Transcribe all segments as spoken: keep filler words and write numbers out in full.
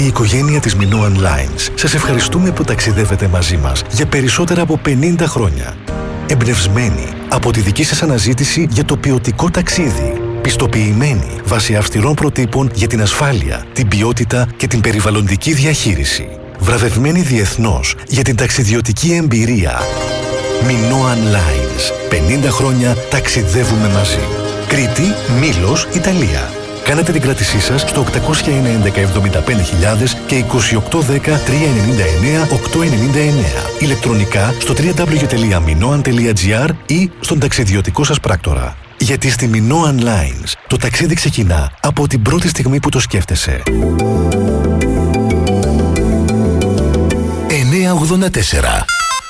η οικογένεια της Minoan Lines, σας ευχαριστούμε που ταξιδεύετε μαζί μας για περισσότερα από πενήντα χρόνια. Εμπνευσμένοι από τη δική σας αναζήτηση για το ποιοτικό ταξίδι. Πιστοποιημένοι βάσει αυστηρών προτύπων για την ασφάλεια, την ποιότητα και την περιβαλλοντική διαχείριση. Βραβευμένοι διεθνώς για την ταξιδιωτική εμπειρία. Minoan Lines. πενήντα χρόνια ταξιδεύουμε μαζί. Κρήτη, Μήλος, Ιταλία. Κάνετε την κράτησή σας στο οκτακόσια ένα έντεκα εβδομήντα πέντε χιλιάδες και είκοσι οκτώ δέκα τριακόσια ενενήντα εννέα οκτακόσια ενενήντα εννέα. Ηλεκτρονικά στο double-u double-u double-u τελεία minoan τελεία gr ή στον ταξιδιωτικό σας πράκτορα. Γιατί στη Minoan Lines το ταξίδι ξεκινά από την πρώτη στιγμή που το σκέφτεσαι. εννιά ογδόντα τέσσερα.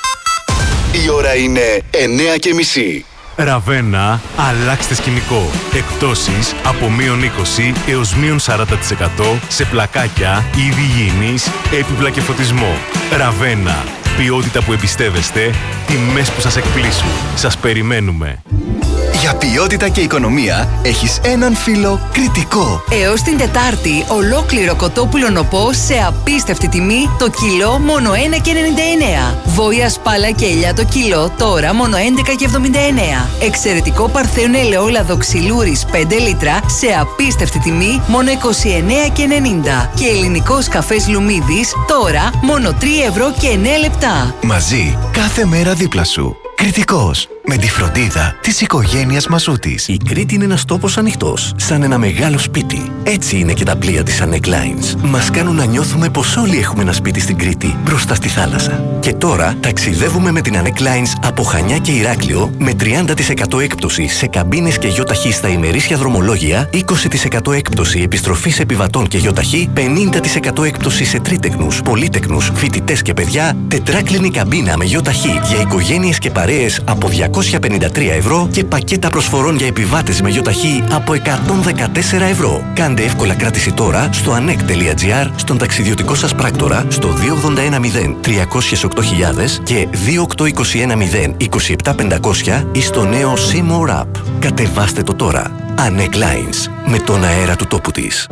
Η ώρα είναι εννιά και μισή. Ραβένα, αλλάξτε σκηνικό. Εκπτώσεις από μείον είκοσι έως μείον σαράντα τοις εκατό σε πλακάκια, είδη υγιεινής, έπιπλα και φωτισμό. Ραβένα, ποιότητα που εμπιστεύεστε, τιμές που σας εκπλήσουν. Σας περιμένουμε. Για ποιότητα και οικονομία έχεις έναν φίλο Κρητικό. Έως την Τετάρτη, ολόκληρο κοτόπουλο νοπό σε απίστευτη τιμή, το κιλό μόνο ένα και ενενήντα εννέα. Βόηα σπάλα και ελιά το κιλό τώρα μόνο έντεκα και εβδομήντα εννέα. Εξαιρετικό παρθένο ελαιόλαδο ξυλούρης πέντε λίτρα σε απίστευτη τιμή μόνο είκοσι εννέα και ενενήντα. Και ελληνικός καφές Λουμίδης τώρα μόνο τρία ευρώ και εννέα λεπτά. Μαζί κάθε μέρα δίπλα σου. Κρητικός. Με τη φροντίδα της οικογένειας Μασούτης. Η Κρήτη είναι ένας τόπος ανοιχτός, σαν ένα μεγάλο σπίτι. Έτσι είναι και τα πλοία της Anek Lines. Μας κάνουν να νιώθουμε πως όλοι έχουμε ένα σπίτι στην Κρήτη, μπροστά στη θάλασσα. Και τώρα ταξιδεύουμε με την Anek Lines από Χανιά και Ηράκλειο με τριάντα τοις εκατό έκπτωση σε καμπίνες και γιοταχή στα ημερήσια δρομολόγια, είκοσι τοις εκατό έκπτωση επιστροφής επιβατών και γιοταχή, πενήντα τοις εκατό έκπτωση σε τρίτεκνους, πολύτεκνους, φοιτητές και παιδιά, τετράκλινη καμπίνα με γιοταχή για οικογένειες και παρέες από διακόσια πενήντα τρία ευρώ και πακέτα προσφορών για επιβάτες με γιοταχή από εκατόν δεκατέσσερα ευρώ. Κάντε εύκολα κράτηση τώρα στο anek τελεία gr, στον ταξιδιωτικό σας πράκτορα, στο δύο ογδόντα ένα μηδέν τριακόσια οκτώ χιλιάδες και δύο οκτώ είκοσι ένα μηδέν είκοσι επτά πεντακόσια ή στο νέο Seymour App. Κατεβάστε το τώρα. Anek Lines. Με τον αέρα του τόπου της.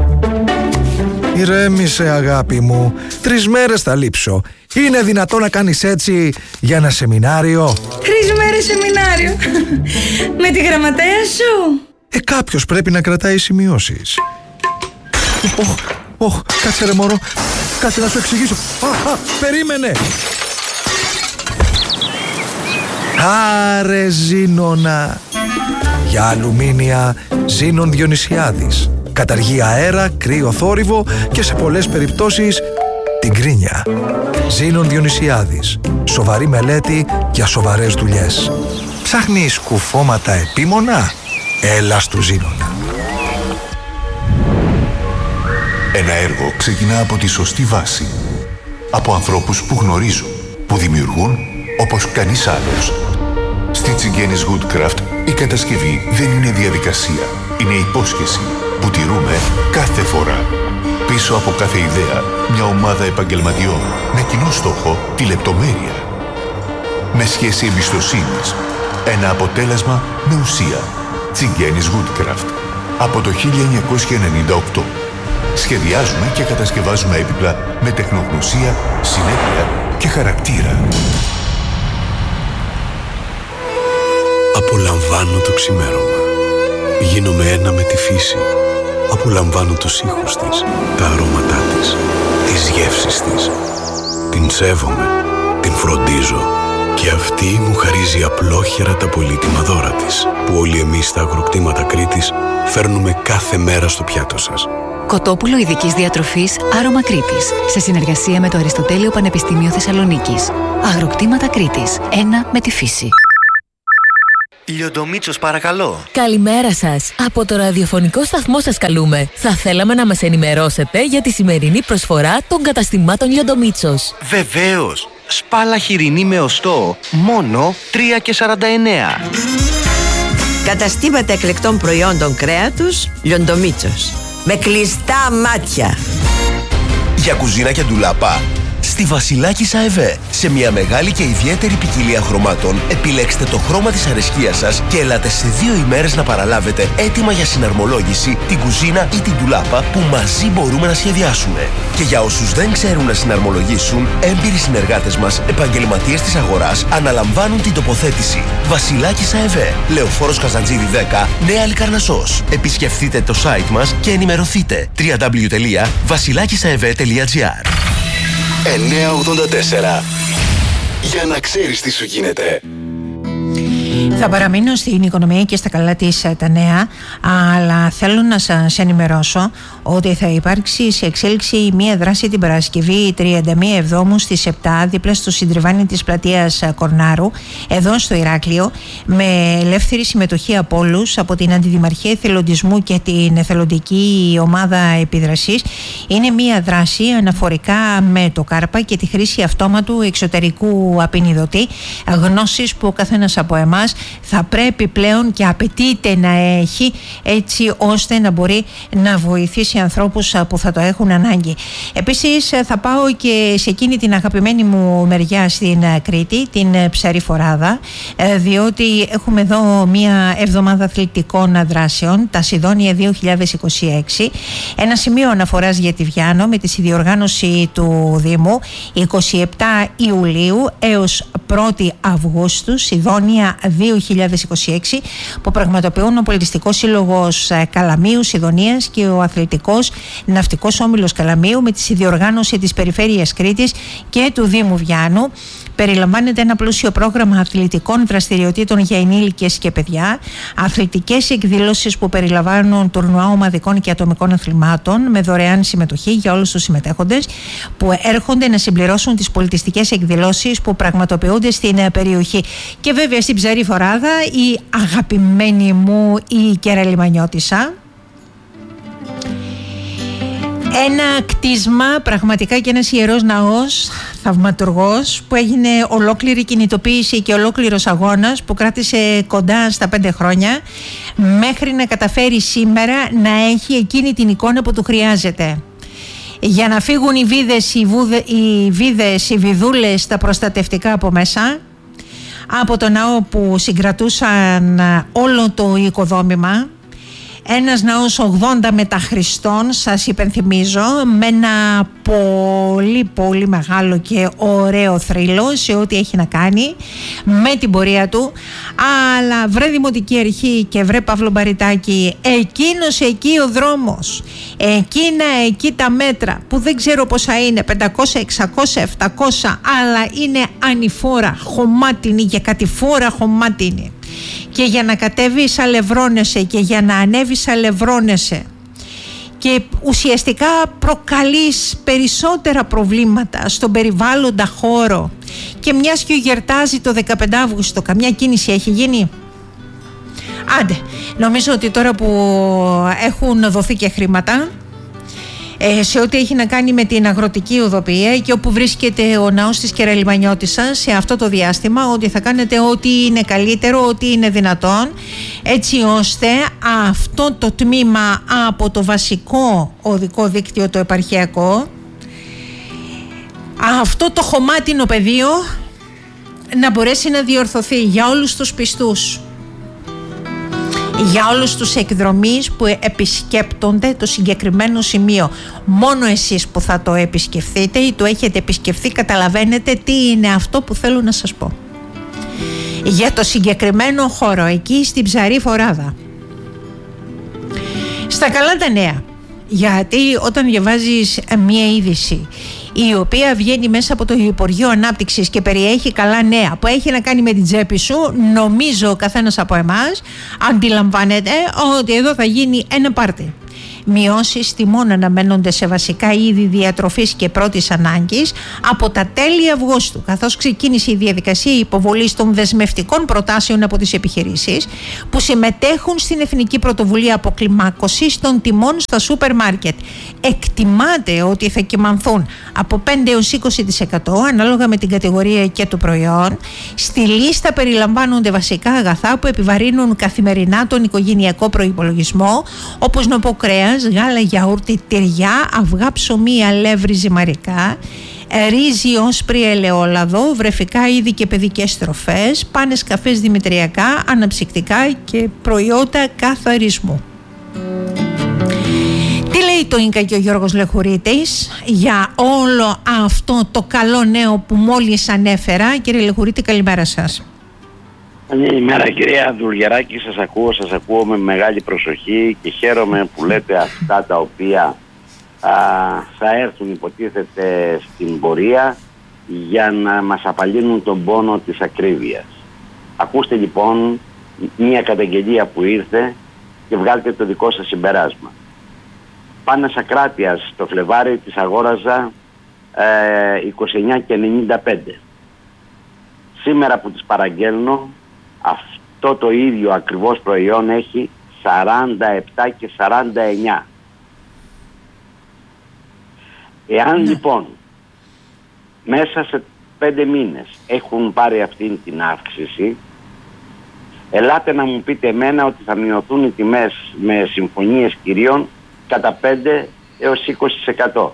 Ηρέμησε αγάπη μου, τρεις μέρες θα λείψω. Είναι δυνατό να κάνεις έτσι για ένα σεμινάριο? Τρεις μέρες σεμινάριο? Με τη γραμματέα σου? Ε, κάποιος πρέπει να κρατάει σημειώσεις. Ωχ, ωχ, κάτσε ρε μωρό, κάτσε να σου εξηγήσω. Α, α, περίμενε. Άρε Ζήνονα. Για αλουμίνια Ζήνων Διονυσιάδης. Καταργεί αέρα, κρύο θόρυβο και σε πολλές περιπτώσεις την κρίνια. Ζήνων Διονυσιάδης. Σοβαρή μελέτη για σοβαρές δουλειές. Ψάχνεις κουφώματα επίμονα? Έλα στου Ζήνονα. Ένα έργο ξεκινά από τη σωστή βάση. Από ανθρώπους που γνωρίζουν, που δημιουργούν όπως κανείς άλλος. Στη Τσιγκένης Woodcraft η κατασκευή δεν είναι διαδικασία. Είναι υπόσχεση που τηρούμε κάθε φορά. Πίσω από κάθε ιδέα, μια ομάδα επαγγελματιών με κοινό στόχο τη λεπτομέρεια. Με σχέση εμπιστοσύνης. Ένα αποτέλεσμα με ουσία. Τσιγκένης Woodcraft. Από το χίλια εννιακόσια ενενήντα οκτώ. Σχεδιάζουμε και κατασκευάζουμε έπιπλα με τεχνογνωσία, συνέπεια και χαρακτήρα. Απολαμβάνω το ξημέρωμα. Γίνομαι ένα με τη φύση. Απολαμβάνω τους ήχους της, τα αρώματά της, τις γεύσεις της. Την σέβομαι, την φροντίζω και αυτή μου χαρίζει απλόχερα τα πολύτιμα δώρα της, που όλοι εμείς στα αγροκτήματα Κρήτης φέρνουμε κάθε μέρα στο πιάτο σας. Κοτόπουλο ειδικής διατροφής Άρωμα Κρήτης, σε συνεργασία με το Αριστοτέλειο Πανεπιστήμιο Θεσσαλονίκης. Αγροκτήματα Κρήτης, ένα με τη φύση. Λιοντομίτσος, παρακαλώ. Καλημέρα σας. Από το ραδιοφωνικό σταθμό σας καλούμε. Θα θέλαμε να μας ενημερώσετε για τη σημερινή προσφορά των καταστημάτων Λιοντομίτσος. Βεβαίως. Σπάλα χοιρινή με οστό, μόνο τρία και σαράντα εννέα. Καταστήματα εκλεκτών προϊόντων κρέατος Λιοντομίτσος. Με κλειστά μάτια. Για κουζίνα και ντουλάπα, στη Βασιλάκης ΑΕΒΕ. Σε μια μεγάλη και ιδιαίτερη ποικιλία χρωμάτων, επιλέξτε το χρώμα της αρεσκίας σας και ελάτε σε δύο ημέρες να παραλάβετε έτοιμα για συναρμολόγηση την κουζίνα ή την ντουλάπα που μαζί μπορούμε να σχεδιάσουμε. Και για όσους δεν ξέρουν να συναρμολογήσουν, έμπειροι συνεργάτες μας, επαγγελματίες της αγοράς, αναλαμβάνουν την τοποθέτηση. Βασιλάκης ΑΕΒΕ, Λεωφόρος Καζαντζίδη δέκα, Νέα Λικαρνασσός. Επισκεφτείτε το site μας και ενημερωθείτε. double-u double-u double-u τελεία βασιλάκισαεβέ τελεία τζι άρ. εννιακόσια ογδόντα τέσσερα. Για να ξέρεις τι σου γίνεται. Θα παραμείνω στην οικονομία και στα καλά της τα νέα, αλλά θέλω να σας ενημερώσω ότι θα υπάρξει σε εξέλιξη μία δράση την Παρασκευή τριάντα μία Εβδόμου στις επτά δίπλα στο συντριβάνι της πλατείας Κορνάρου, εδώ στο Ηράκλειο, με ελεύθερη συμμετοχή από όλους, από την Αντιδημαρχία Εθελοντισμού και την Εθελοντική Ομάδα Επίδρασης. Είναι μία δράση αναφορικά με το ΚΑΡΠΑ και τη χρήση αυτόματου εξωτερικού απεινιδωτή, γνώσεις που ο καθένας από εμάς θα πρέπει πλέον και απαιτείται να έχει, έτσι ώστε να μπορεί να βοηθήσει ανθρώπους που θα το έχουν ανάγκη. Επίσης θα πάω και σε εκείνη την αγαπημένη μου μεριά στην Κρήτη, την Ψαριφοράδα, διότι έχουμε εδώ μια εβδομάδα αθλητικών δράσεων, τα Σιδόνια δύο χιλιάδες είκοσι έξι, ένα σημείο αναφοράς για τη Βιάνο με τη συνδιοργάνωση του Δήμου είκοσι επτά Ιουλίου έως πρώτη Αυγούστου, Σιδόνια δύο χιλιάδες είκοσι έξι, που πραγματοποιούν ο Πολιτιστικός Σύλλογος Καλαμείου Σιδονίας και ο Αθλητικός Ναυτικός Όμιλος Καλαμείου με τη συνδιοργάνωση της Περιφέρειας Κρήτης και του Δήμου Βιάνου. Περιλαμβάνεται ένα πλούσιο πρόγραμμα αθλητικών δραστηριοτήτων για ενήλικες και παιδιά, αθλητικές εκδηλώσεις που περιλαμβάνουν τουρνουά ομαδικών και ατομικών αθλημάτων με δωρεάν συμμετοχή για όλους τους συμμετέχοντες που έρχονται να συμπληρώσουν τις πολιτιστικές εκδηλώσεις που πραγματοποιούνται στην περιοχή. Και βέβαια στην Ψαριφοράδα η αγαπημένη μου η Κεραλιμανιώτισσα. Ένα κτίσμα πραγματικά και ένας ιερός ναός θαυματουργός που έγινε ολόκληρη κινητοποίηση και ολόκληρος αγώνας που κράτησε κοντά στα πέντε χρόνια μέχρι να καταφέρει σήμερα να έχει εκείνη την εικόνα που του χρειάζεται. Για να φύγουν οι βίδες, οι, βούδε, οι βίδες, οι βιδούλες, τα προστατευτικά από μέσα, από το ναό που συγκρατούσαν όλο το οικοδόμημα. Ένας ναός ογδόντα μετά Χριστόν, σας υπενθυμίζω, με ένα πολύ πολύ μεγάλο και ωραίο θρύλο σε ό,τι έχει να κάνει με την πορεία του. Αλλά βρε Δημοτική Αρχή και βρε Παύλο Μπαριτάκη, εκείνος εκεί ο δρόμος, εκείνα εκεί τα μέτρα που δεν ξέρω πόσα είναι, πεντακόσια, εξακόσια, επτακόσια, αλλά είναι ανηφόρα, χωμάτινη και κατηφόρα χωμάτινη. Και για να κατέβεις αλευρώνεσαι και για να ανέβεις αλευρώνεσαι και ουσιαστικά προκαλείς περισσότερα προβλήματα στον περιβάλλοντα χώρο. Και μιας και γιορτάζει το δεκαπέντε Αυγούστου, καμιά κίνηση έχει γίνει? Άντε, νομίζω ότι τώρα που έχουν δοθεί και χρήματα σε ό,τι έχει να κάνει με την αγροτική οδοποιία και όπου βρίσκεται ο ναός της Κεραλιμανιώτισσας σε αυτό το διάστημα, ότι θα κάνετε ό,τι είναι καλύτερο, ό,τι είναι δυνατόν, έτσι ώστε αυτό το τμήμα από το βασικό οδικό δίκτυο, το επαρχιακό, αυτό το χωμάτινο πεδίο να μπορέσει να διορθωθεί για όλους τους πιστούς, για όλους τους εκδρομείς που επισκέπτονται το συγκεκριμένο σημείο. Μόνο εσείς που θα το επισκεφθείτε ή το έχετε επισκεφθεί καταλαβαίνετε τι είναι αυτό που θέλω να σας πω. Για το συγκεκριμένο χώρο εκεί στην Ψαριφοράδα. Στα καλά τα νέα, γιατί όταν διαβάζεις μία είδηση η οποία βγαίνει μέσα από το Υπουργείο Ανάπτυξης και περιέχει καλά νέα που έχει να κάνει με την τσέπη σου, νομίζω ο καθένας από εμάς αντιλαμβάνεται ότι εδώ θα γίνει ένα πάρτι. Μειώσεις τιμών αναμένονται σε βασικά είδη διατροφής και πρώτης ανάγκης από τα τέλη Αυγούστου, καθώς ξεκίνησε η διαδικασία υποβολής των δεσμευτικών προτάσεων από τις επιχειρήσεις που συμμετέχουν στην Εθνική Πρωτοβουλία Αποκλιμάκωσης των τιμών στα σούπερ μάρκετ. Εκτιμάται ότι θα κυμανθούν από πέντε έως είκοσι τοις εκατό ανάλογα με την κατηγορία και το προϊόν. Στη λίστα περιλαμβάνονται βασικά αγαθά που επιβαρύνουν καθημερινά τον οικογενειακό προϋπολογισμό, όπως νοπό κρέας, γάλα, γιαούρτι, τυριά, αυγά, ψωμί, αλεύρι, ζυμαρικά, ρύζι, όσπρι, ελαιόλαδο, βρεφικά είδη και παιδικές τροφές, πάνες, καφές, δημητριακά, αναψυκτικά και προϊόντα καθαρισμού. Τι λέει το Ίνκα και ο Γιώργος Λεχουρίτης για όλο αυτό το καλό νέο που μόλις ανέφερα? Κύριε Λεχουρίτη, καλημέρα σας. Καλημέρα κυρία Δουλγεράκη, σας ακούω, σας ακούω με μεγάλη προσοχή και χαίρομαι που λέτε αυτά τα οποία α, θα έρθουν υποτίθεται στην πορεία για να μας απαλύνουν τον πόνο της ακρίβειας. Ακούστε λοιπόν μια καταγγελία που ήρθε και βγάλτε το δικό σας συμπεράσμα. Πάνες ακράτειας το Φλεβάρι της αγόραζα ε, είκοσι εννιά και ενενήντα πέντε. Σήμερα που τις παραγγέλνω, αυτό το ίδιο ακριβώς προϊόν έχει σαράντα επτά και σαράντα εννιά. Εάν ναι. λοιπόν μέσα σε πέντε μήνες έχουν πάρει αυτή την αύξηση, ελάτε να μου πείτε εμένα ότι θα μειωθούν οι τιμές με συμφωνίες κυρίων κατά πέντε έως είκοσι τοις εκατό.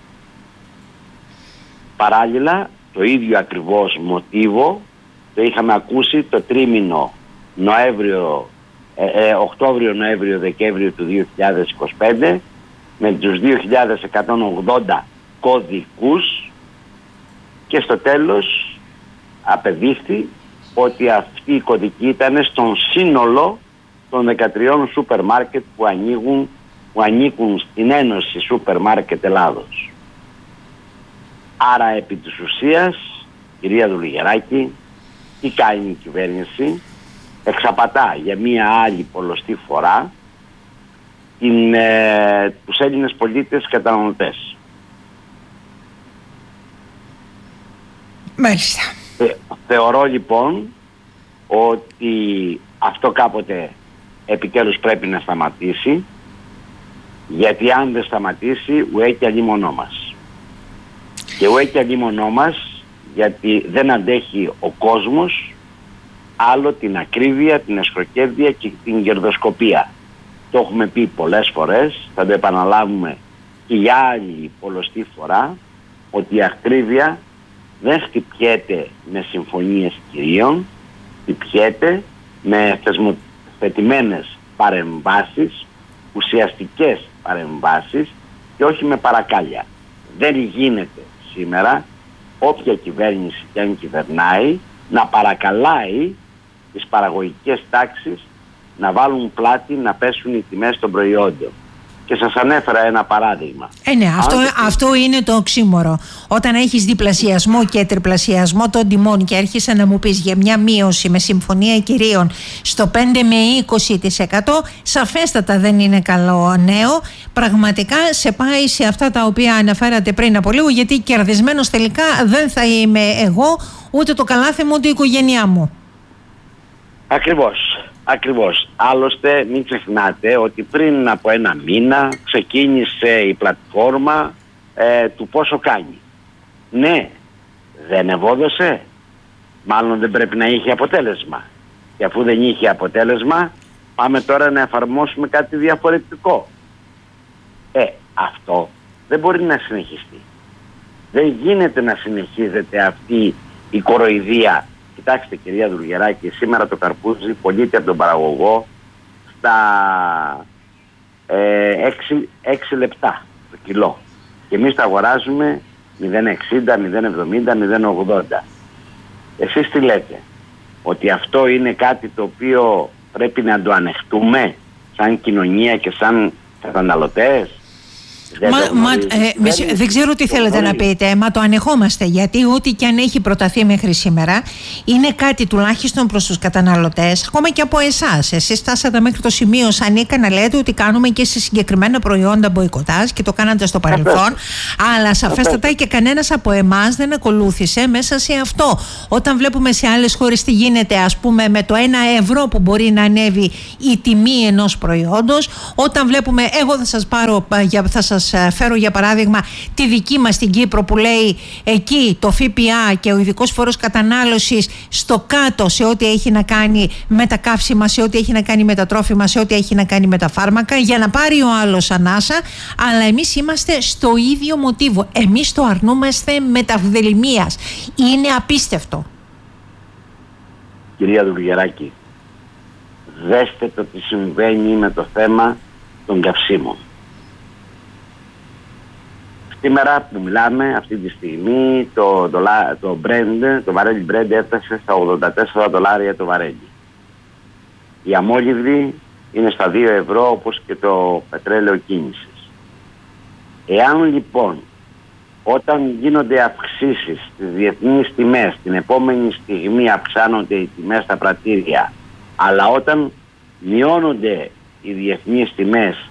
Παράλληλα, το ίδιο ακριβώς μοτίβο το είχαμε ακούσει το τρίμηνο Νοέμβριο, ε, ε, Οκτώβριο, Νοέμβριο, Δεκέμβριο του δύο χιλιάδες είκοσι πέντε με τους δύο χιλιάδες εκατόν ογδόντα κωδικούς και στο τέλος απεδείχθη ότι αυτή η κωδική ήταν στον σύνολο των δεκατριών σούπερ μάρκετ που ανοίγουν που ανήκουν στην Ένωση Σούπερ Μάρκετ Ελλάδος. Άρα επί της ουσίας, κυρία Δουλγεράκη, τι κάνει η κυβέρνηση? Εξαπατά για μία άλλη πολλωστή φορά την, ε, τους Έλληνες πολίτες καταναλωτές. Μάλιστα. Θε, θεωρώ λοιπόν ότι αυτό κάποτε επιτέλους πρέπει να σταματήσει, γιατί αν δεν σταματήσει ουέ και αλλήμονό μας. Και ουέ και αλλήμονό μας γιατί δεν αντέχει ο κόσμος άλλο την ακρίβεια, την εσχροκέρδεια και την κερδοσκοπία. Το έχουμε πει πολλές φορές, θα το επαναλάβουμε και για άλλη πολλωστή φορά, ότι η ακρίβεια δεν χτυπιέται με συμφωνίες κυρίων, χτυπιέται με θεσμοθετημένες παρεμβάσεις, ουσιαστικές παρεμβάσεις και όχι με παρακάλια. Δεν γίνεται σήμερα όποια κυβέρνηση και αν κυβερνάει να παρακαλάει τις παραγωγικές τάξεις να βάλουν πλάτη, να πέσουν οι τιμές των προϊόντων. Και σας ανέφερα ένα παράδειγμα. Ε, ναι, αυτό, Αν... αυτό είναι το οξύμορο. Όταν έχεις διπλασιασμό και τριπλασιασμό των τιμών και έρχεσαι να μου πεις για μια μείωση με συμφωνία κυρίων στο πέντε με είκοσι τοις εκατό, σαφέστατα δεν είναι καλό νέο. Πραγματικά σε πάει σε αυτά τα οποία αναφέρατε πριν από λίγο, γιατί κερδισμένος τελικά δεν θα είμαι εγώ, ούτε το καλάθι μου, ούτε η οικογένειά μου. Ακριβώς. Ακριβώς. Άλλωστε μην ξεχνάτε ότι πριν από ένα μήνα ξεκίνησε η πλατφόρμα ε, του πόσο κάνει. Ναι, δεν ευόδωσε. Μάλλον δεν πρέπει να είχε αποτέλεσμα. Και αφού δεν είχε αποτέλεσμα, πάμε τώρα να εφαρμόσουμε κάτι διαφορετικό. Ε, αυτό δεν μπορεί να συνεχιστεί. Δεν γίνεται να συνεχίζεται αυτή η κοροϊδία. Κοιτάξτε κυρία Δουλγεράκη, σήμερα το καρπούζι πωλείται από τον παραγωγό στα ε, έξι λεπτά το κιλό. Και εμείς τα αγοράζουμε μηδέν εξήντα, μηδέν εβδομήντα, μηδέν ογδόντα. Εσείς τι λέτε? Ότι αυτό είναι κάτι το οποίο πρέπει να το ανεχτούμε σαν κοινωνία και σαν καταναλωτές? Δεν, μα, μα, ε, δεν, δεν ξέρω τι θέλετε να πείτε, μα το ανεχόμαστε, γιατί ό,τι και αν έχει προταθεί μέχρι σήμερα είναι κάτι τουλάχιστον προς τους καταναλωτές, ακόμα και από εσάς. Εσείς φτάσατε μέχρι το σημείο σαν Ίκα να λέτε ότι κάνουμε και σε συγκεκριμένα προϊόντα μποϊκοτάζ και το κάνατε στο παρελθόν, αλλά σαφέστατα και κανένας από εμάς δεν ακολούθησε μέσα σε αυτό. Όταν βλέπουμε σε άλλες χώρες τι γίνεται, ας πούμε με το ένα ευρώ που μπορεί να ανέβει η τιμή ενός προϊόντος, όταν βλέπουμε, εγώ θα σας πάρω, θα σας σας φέρω για παράδειγμα τη δική μας την Κύπρο, που λέει εκεί το ΦΠΑ και ο ειδικός φόρος κατανάλωσης στο κάτω σε ό,τι έχει να κάνει με τα καύσιμα, σε ό,τι έχει να κάνει με τα τρόφιμα, σε ό,τι έχει να κάνει με τα φάρμακα, για να πάρει ο άλλος ανάσα, αλλά εμείς είμαστε στο ίδιο μοτίβο. Εμείς το αρνούμαστε με ταυδελημίας. Είναι απίστευτο. Κυρία Δουλγεράκη, δέστε το τι συμβαίνει με το θέμα των καυσίμων. Σήμερα που μιλάμε, αυτή τη στιγμή, το, το, το, Brent, το βαρέλι Brent έφτασε στα ογδόντα τέσσερα δολάρια το βαρέλι. Η αμόλυβδη είναι στα δύο ευρώ, όπως και το πετρέλαιο κίνησης. Εάν λοιπόν όταν γίνονται αυξήσεις στις διεθνείς τιμές, την επόμενη στιγμή αυξάνονται οι τιμές στα πρατήρια, αλλά όταν μειώνονται οι διεθνείς τιμές,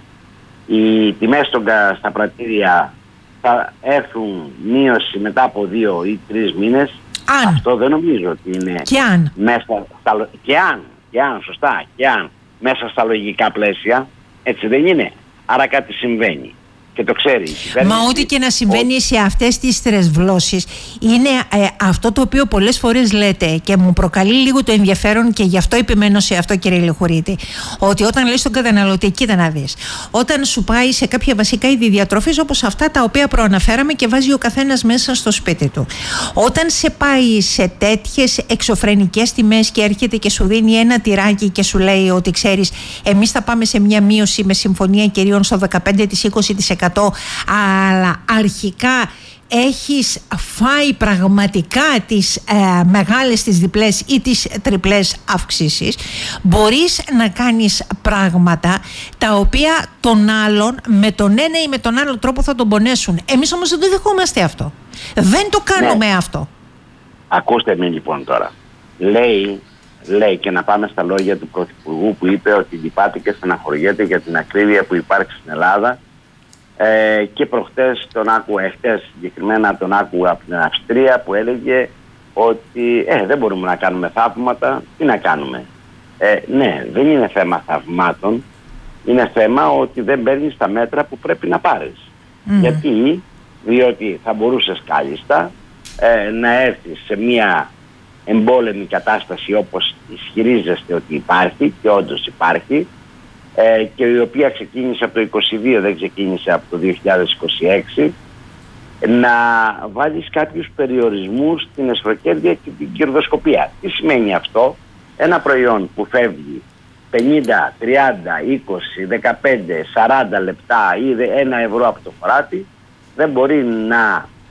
οι τιμές στα πρατήρια θα έρθουν μείωση μετά από δύο ή τρεις μήνες, αν. Αυτό δεν νομίζω ότι είναι και αν. Μέσα στα, και αν, και αν, σωστά, και αν μέσα στα λογικά πλαίσια, έτσι δεν είναι. Άρα κάτι συμβαίνει. Και το ξέρει. Μα ό,τι και να συμβαίνει ο... σε αυτές τις τρεσβλώσεις είναι ε, αυτό το οποίο πολλές φορές λέτε και μου προκαλεί λίγο το ενδιαφέρον, και γι' αυτό επιμένω σε αυτό, κύριε Λεχουρίτη, ότι όταν λες στον καταναλωτή, κοίτα να δεις, όταν σου πάει σε κάποια βασικά είδη διατροφής όπως αυτά τα οποία προαναφέραμε και βάζει ο καθένας μέσα στο σπίτι του, όταν σε πάει σε τέτοιες εξωφρενικές τιμές και έρχεται και σου δίνει ένα τυράκι και σου λέει ότι ξέρεις, εμείς θα πάμε σε μια μείωση με συμφωνία κυρίων στο δεκαπέντε με είκοσι τοις εκατό, αλλά αρχικά έχεις φάει πραγματικά τις ε, μεγάλες, τις διπλές ή τις τριπλές αυξήσεις, μπορείς να κάνεις πράγματα τα οποία τον άλλον με τον ένα ή με τον άλλο τρόπο θα τον πονέσουν. Εμείς όμως δεν το δεχόμαστε αυτό. Δεν το κάνουμε, ναι, αυτό. Ακούστε με λοιπόν τώρα. Λέει, λέει, και να πάμε στα λόγια του Πρωθυπουργού που είπε ότι λυπάται και στεναχωριέται για την ακρίβεια που υπάρχει στην Ελλάδα. Ε, και προχτές τον άκουγα, εχθές συγκεκριμένα τον άκουγα από την Αυστρία, που έλεγε ότι ε, δεν μπορούμε να κάνουμε θαύματα. Τι να κάνουμε? Ε, ναι, δεν είναι θέμα θαυμάτων. Είναι θέμα ότι δεν παίρνεις τα μέτρα που πρέπει να πάρεις. Mm. Γιατί? Διότι θα μπορούσες κάλλιστα ε, να έρθεις σε μια εμπόλεμη κατάσταση όπως ισχυρίζεστε ότι υπάρχει, και όντως υπάρχει, Ε, και η οποία ξεκίνησε από το είκοσι δύο, δεν ξεκίνησε από το δύο χιλιάδες είκοσι έξι, να βάλεις κάποιους περιορισμούς στην εσχροκέρδεια και την κερδοσκοπία. Τι σημαίνει αυτό? Ένα προϊόν που φεύγει πενήντα, τριάντα, είκοσι, δεκαπέντε, σαράντα λεπτά ή ένα ευρώ από το χωράτι, δεν μπορεί να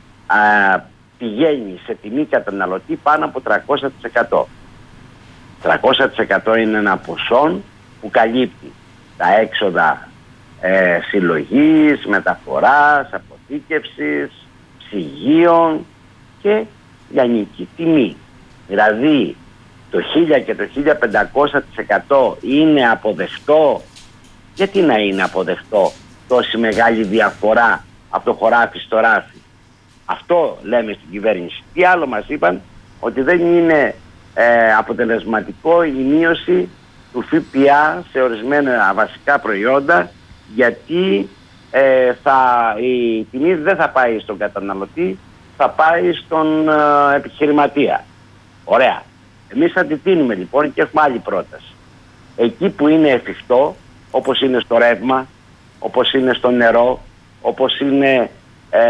α, πηγαίνει σε τιμή καταναλωτή πάνω από τριακόσια τοις εκατό. τριακόσια τοις εκατό είναι ένα ποσό που καλύπτει τα έξοδα ε, συλλογής, μεταφοράς, αποθήκευσης, ψυγείων και λιανική τιμή. Δηλαδή το χίλια και το χίλια πεντακόσια τοις εκατό είναι αποδεκτό? Γιατί να είναι αποδεκτό τόση μεγάλη διαφορά από το χωράφι στο ράφι? Αυτό λέμε στην κυβέρνηση. Τι άλλο μας είπαν? Ότι δεν είναι ε, αποτελεσματικό η μείωση του ΦΠΑ σε ορισμένα βασικά προϊόντα, γιατί ε, θα, η τιμή δεν θα πάει στον καταναλωτή, θα πάει στον ε, επιχειρηματία. Ωραία. Εμείς θα τη τίνουμε λοιπόν και έχουμε άλλη πρόταση. Εκεί που είναι εφικτό, όπως είναι στο ρεύμα, όπως είναι στο νερό, όπως είναι ε,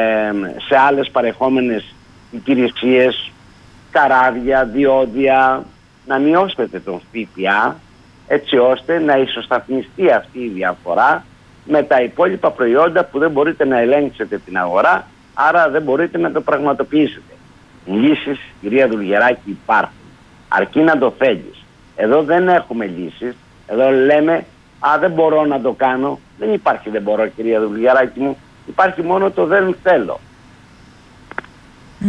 σε άλλες παρεχόμενες υπηρεσίες, καράβια, διόδια, να μειώσετε τον ΦΠΑ, έτσι ώστε να ισοσταθμιστεί αυτή η διαφορά με τα υπόλοιπα προϊόντα που δεν μπορείτε να ελέγξετε την αγορά, άρα δεν μπορείτε να το πραγματοποιήσετε. Λύσεις, κυρία Δουλγεράκη, υπάρχουν. Αρκεί να το θέλεις. Εδώ δεν έχουμε λύσεις. Εδώ λέμε, α, δεν μπορώ να το κάνω. Δεν υπάρχει δεν μπορώ, κυρία Δουλγεράκη μου. Υπάρχει μόνο το δεν θέλω. Mm.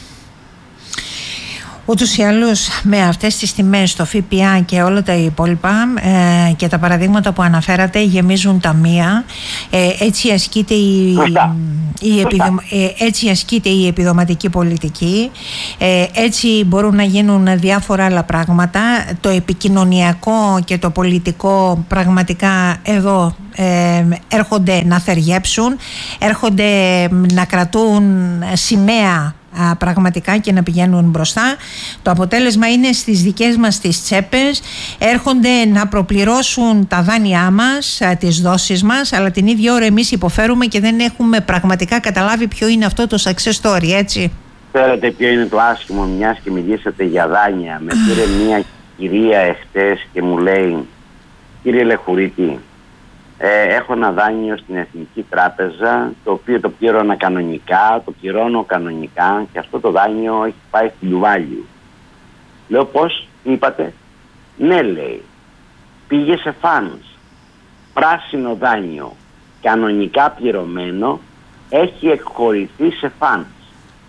Ούτως ή άλλως με αυτές τις τιμές, το ΦΠΑ και όλα τα υπόλοιπα ε, και τα παραδείγματα που αναφέρατε γεμίζουν ταμεία. Ε, έτσι ασκείται η, η επιδομα... ε, έτσι ασκείται η επιδοματική πολιτική, ε, έτσι μπορούν να γίνουν διάφορα άλλα πράγματα. Το επικοινωνιακό και το πολιτικό πραγματικά εδώ ε, έρχονται να θεριέψουν, έρχονται να κρατούν σημαία πραγματικά και να πηγαίνουν μπροστά. Το αποτέλεσμα είναι στις δικές μας τις τσέπες, έρχονται να προπληρώσουν τα δάνειά μας, τις δόσεις μας, αλλά την ίδια ώρα εμείς υποφέρουμε και δεν έχουμε πραγματικά καταλάβει ποιο είναι αυτό το success story, έτσι. Ξέρετε ποιο είναι το άσχημο, μιας και μιλήσατε για δάνεια? Με πήρε μια κυρία εχθές και μου λέει, κύριε Λεχουρίτη, Ε, έχω ένα δάνειο στην Εθνική Τράπεζα, το οποίο το πλήρωνα κανονικά, το πληρώνω κανονικά και αυτό το δάνειο έχει πάει στην Λουβάλιου. Λέω πώς, είπατε? Ναι, λέει, πήγε σε funds. Πράσινο δάνειο, κανονικά πληρωμένο, έχει εκχωρηθεί σε funds.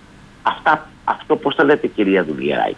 Αυτά, αυτό πώς το λέτε, κυρία Δουλγεράκη?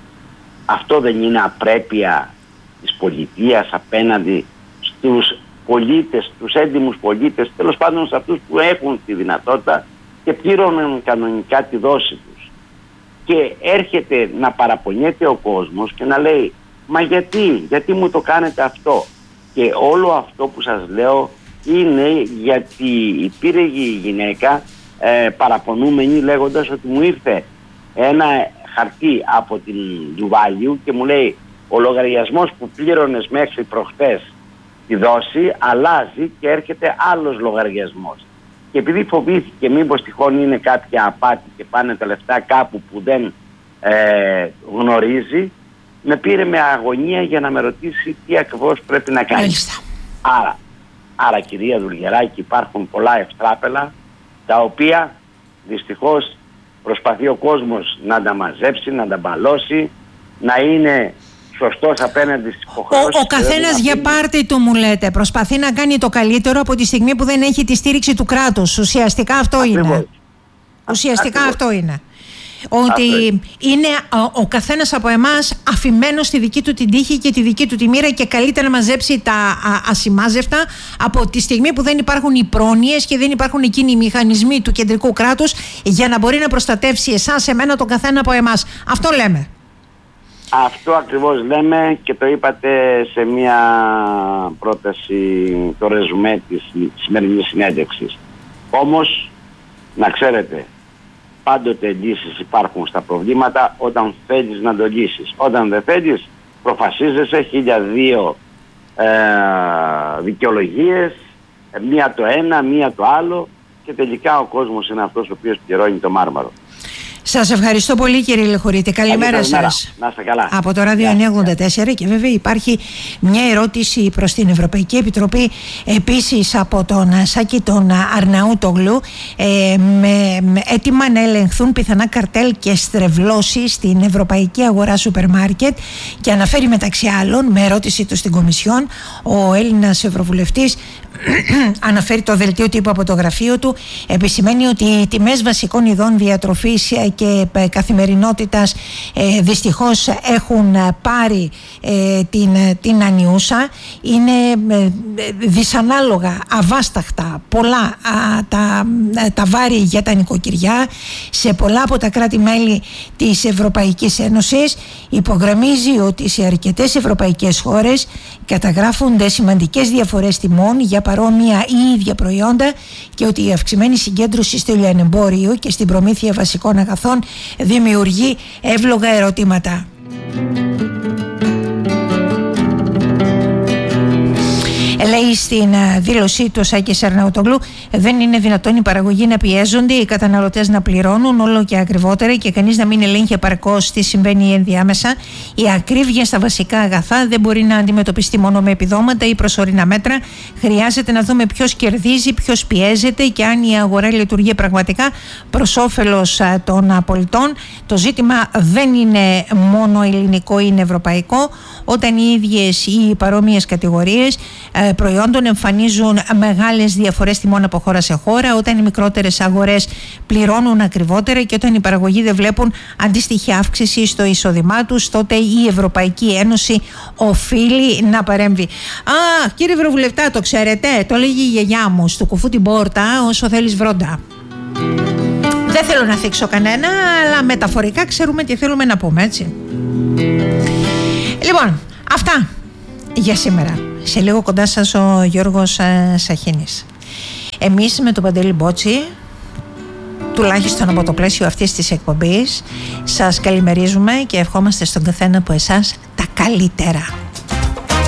Αυτό δεν είναι απρέπεια της πολιτείας απέναντι στους πολίτες, τους έντιμους πολίτες, τέλος πάντων σε αυτούς που έχουν τη δυνατότητα και πλήρωναν κανονικά τη δόση τους? Και έρχεται να παραπονιέται ο κόσμος και να λέει, μα γιατί, γιατί μου το κάνετε αυτό? Και όλο αυτό που σας λέω είναι γιατί η πύρεγη γυναίκα ε, παραπονούμενη, λέγοντας ότι μου ήρθε ένα χαρτί από την Δουβάλιου και μου λέει, ο λογαριασμός που πλήρωνες μέχρι προχτές τη δόση αλλάζει και έρχεται άλλος λογαριασμός. Και επειδή φοβήθηκε μήπως τυχόν είναι κάποια απάτη και πάνε τα λεφτά κάπου που δεν ε, γνωρίζει, με πήρε με αγωνία για να με ρωτήσει τι ακριβώς πρέπει να κάνει. Άρα, άρα κυρία Δουλγεράκη, υπάρχουν πολλά ευτράπελα τα οποία δυστυχώς προσπαθεί ο κόσμος να τα μαζέψει, να τα μπαλώσει, να είναι σωστός απέναντι στις υποχρεώσεις. Ο, ο καθένας για πάρτι του, μου λέτε, προσπαθεί να κάνει το καλύτερο από τη στιγμή που δεν έχει τη στήριξη του κράτους. Ουσιαστικά αυτό Ακριβώς. είναι. Ουσιαστικά Ακριβώς. αυτό είναι. Ότι είναι ο, ο καθένας από εμάς αφημένος στη δική του την τύχη και τη δική του τη μοίρα και καλείται να μαζέψει τα α, ασημάζευτα από τη στιγμή που δεν υπάρχουν οι πρόνοιες και δεν υπάρχουν εκείνοι οι μηχανισμοί του κεντρικού κράτους για να μπορεί να προστατεύσει εσάς, εμένα, τον καθένα από εμάς. Αυτό λέμε. Αυτό ακριβώς λέμε και το είπατε σε μια πρόταση, το ρεζουμέ της σημερινής συνέντευξης. Όμως, να ξέρετε, πάντοτε λύσεις υπάρχουν στα προβλήματα όταν θέλεις να το λύσεις. Όταν δεν θέλεις, προφασίζεσαι χίλια δύο ε, δικαιολογίες, μία το ένα, μία το άλλο και τελικά ο κόσμος είναι αυτός ο οποίος πληρώνει το μάρμαρο. Σας ευχαριστώ πολύ, κύριε Λεχουρίτη. Καλημέρα σας. Να είστε καλά. Από το Ράδιο εννιακόσια ογδόντα τέσσερα και βέβαια υπάρχει μια ερώτηση προς την Ευρωπαϊκή Επιτροπή επίσης από τον Σάκη τον Αρναούτογλου ε, με, με έτοιμα να ελεγχθούν πιθανά καρτέλ και στρεβλώσεις στην ευρωπαϊκή αγορά σούπερ μάρκετ και αναφέρει μεταξύ άλλων με ερώτηση του στην Κομισιόν ο Έλληνας Ευρωβουλευτής αναφέρει το δελτίο τύπου από το γραφείο του, επισημαίνει ότι οι τιμές βασικών ειδών διατροφής και καθημερινότητας ε, δυστυχώς έχουν πάρει ε, την, την ανιούσα. Είναι ε, δυσανάλογα, αβάσταχτα πολλά α, τα, τα βάρη για τα νοικοκυριά σε πολλά από τα κράτη-μέλη της Ευρωπαϊκής Ένωσης. Υπογραμμίζει ότι σε αρκετές ευρωπαϊκές χώρες καταγράφονται σημαντικές διαφορές τιμών για παρόμοια ή ίδια προϊόντα και ότι η αυξημένη συγκέντρωση στο λιανεμπόριο και στην προμήθεια βασικών αγαθών δημιουργεί εύλογα ερωτήματα. Λέει στην δήλωσή του ο Σάκης Αρναούτογλου, δεν είναι δυνατόν οι παραγωγοί να πιέζονται, οι καταναλωτές να πληρώνουν όλο και ακριβότερα και κανείς να μην ελέγχει επαρκώς τι συμβαίνει ενδιάμεσα. Η ακρίβεια στα βασικά αγαθά δεν μπορεί να αντιμετωπιστεί μόνο με επιδόματα ή προσωρινά μέτρα. Χρειάζεται να δούμε ποιος κερδίζει, ποιος πιέζεται και αν η αγορά λειτουργεί πραγματικά προς όφελος των πολιτών. Το ζήτημα δεν είναι μόνο ελληνικό, είναι ευρωπαϊκό. Όταν οι ίδιες ή οι παρόμοιες κατηγορίες προϊόντων εμφανίζουν μεγάλες διαφορές τιμών από χώρα σε χώρα, όταν οι μικρότερες αγορές πληρώνουν ακριβότερα και όταν οι παραγωγοί δεν βλέπουν αντίστοιχη αύξηση στο εισόδημά τους, τότε η Ευρωπαϊκή Ένωση οφείλει να παρέμβει. Α, κύριε Ευρωβουλευτά, το ξέρετε, το λέγει η γιαγιά μου, στο κουφού την πόρτα όσο θέλεις βρόντα. Δεν θέλω να θίξω κανένα, αλλά μεταφορικά ξέρουμε τι θέλουμε να πούμε, έτσι. Λοιπόν, αυτά για σήμερα. Σε λίγο κοντά σας ο Γιώργος ε, Σαχίνης. Εμείς με τον Παντελή Μπότσι, τουλάχιστον από το πλαίσιο αυτής της εκπομπής, σας καλημερίζουμε και ευχόμαστε στον καθένα από εσάς τα καλύτερα.